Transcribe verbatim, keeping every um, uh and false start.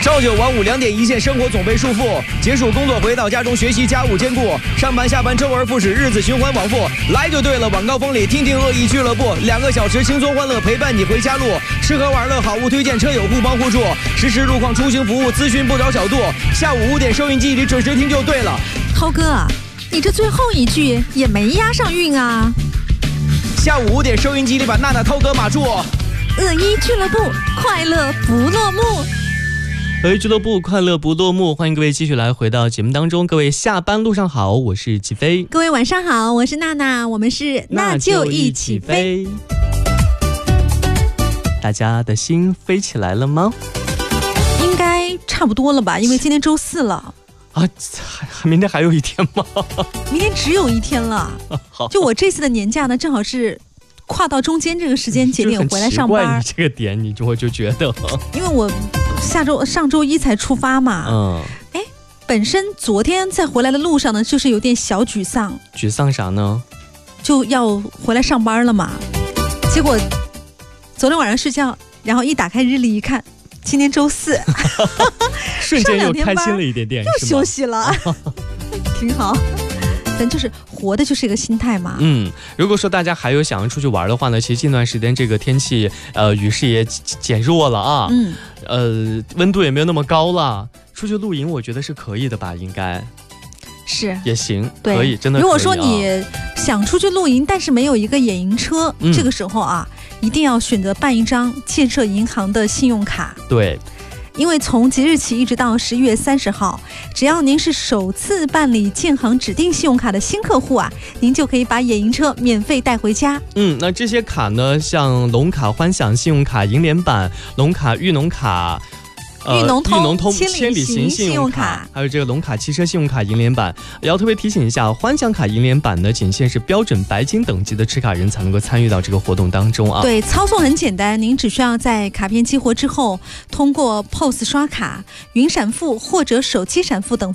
朝九晚五两点一线，生活总被束缚。结束工作回到家中，学习家务兼顾，上班下班周而复始，日子循环往复。来就对了，晚高峰里听听恶意俱乐部，两个小时轻松欢乐陪伴你回家路。吃喝玩乐好物推荐，车友互帮互助，实时路况出行服务，咨询不着小度。下午五点收音机里准时听就对了。 涛哥，你这最后一句也没押上韵啊。 下午五点收音机里把娜娜、涛哥码住。 恶意俱乐部，快乐不落幕。 恶意俱乐部，快乐不落幕。欢迎各位继续来回到节目当中。各位下班路上好，我是齐飞。 各位晚上好，我是娜娜。我们是那就一起飞。 大家的心飞起来了吗？ 应该差不多了吧，因为今天周四了。 啊，明天还有一天吗？ 明天只有一天了。 好， 就我这次的年假呢，正好是跨到中间这个时间节点回来上班。 很奇怪，你这个点，你就我就觉得， 因为我下周上周一才出发嘛。嗯。哎，本身昨天在回来的路上呢，就是有点小沮丧。 沮丧啥呢？ 就要回来上班了嘛。结果昨天晚上睡觉，然后一打开日历一看，今天周四， 瞬间又开心了一点点， 又休息了，挺好。咱就是活的就是一个心态嘛。 嗯，如果说大家还有想要出去玩的话呢，其实近段时间这个天气，呃，雨势也减弱了啊。嗯。呃，温度也没有那么高了，出去露营我觉得是可以的吧，应该。 是。也行，可以，真的可以、啊。 如果说你想出去露营，但是没有一个野营车，嗯、这个时候啊，一定要选择办一张建设银行的信用卡。 对。 因为从即日起一直到十一月三十号，只要您是首次办理建行指定信用卡的新客户啊，您就可以把野营车免费带回家。 嗯，那这些卡呢，像龙卡欢享信用卡银联版、龙卡裕农卡。 裕农通、 裕农通千里行信用卡， 还有这个龙卡汽车信用卡银联版，也要特别提醒一下，欢享卡银联版呢，仅限是标准白金等级的持卡人才能够参与到这个活动当中啊。 对，操作很简单，您只需要在卡片激活之后，通过 P O S 刷卡、云闪付或者手机闪付等